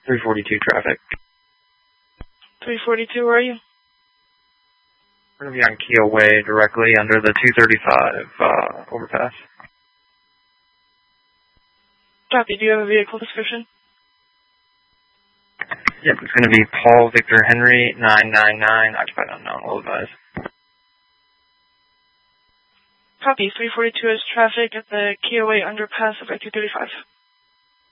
342 traffic. 342, where are you? We're going to be on Keel Way directly under the 235 overpass. Copy. Do you have a vehicle description? Yep, it's going to be Paul Victor Henry 999, occupied unknown, will advise. Copy. 342 is traffic at the Keel Way underpass of 235.